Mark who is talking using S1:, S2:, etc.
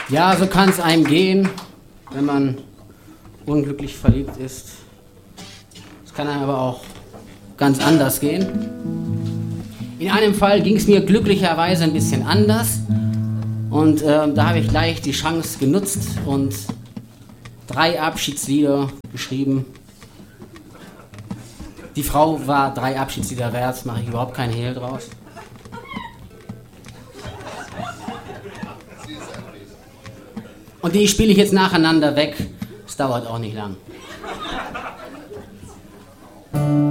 S1: Ja, so kann es einem gehen, wenn man unglücklich verliebt ist. Es kann einem aber auch ganz anders gehen. In einem Fall ging es mir glücklicherweise ein bisschen anders. Und da habe ich gleich die Chance genutzt und 3 Abschiedslieder geschrieben. Die Frau war 3 Abschiedslieder wert, mache ich überhaupt keinen Hehl draus. Und die spiele ich jetzt nacheinander weg. Es dauert auch nicht lang.